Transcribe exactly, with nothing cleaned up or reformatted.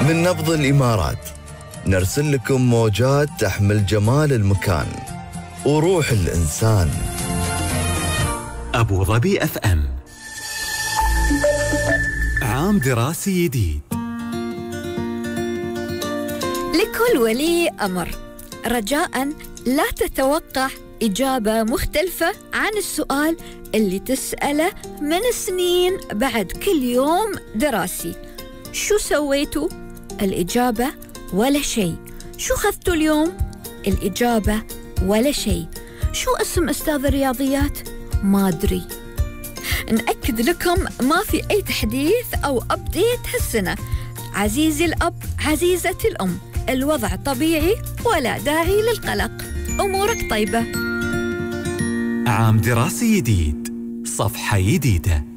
من نبض الإمارات نرسل لكم موجات تحمل جمال المكان وروح الإنسان. أبو ظبي أف أم. عام دراسي جديد. لكل ولي أمر رجاءً لا تتوقع إجابة مختلفة عن السؤال اللي تسأله من سنين بعد كل يوم دراسي. شو سويتوا؟ الإجابة ولا شيء. شو خذتوا اليوم؟ الإجابة ولا شيء. شو اسم أستاذ الرياضيات؟ ما أدري. نأكد لكم ما في أي تحديث أو أبديت هالسنة. عزيزي الأب، عزيزتي الأم، الوضع طبيعي ولا داعي للقلق. أمورك طيبة. عام دراسي جديد، صفحة جديدة.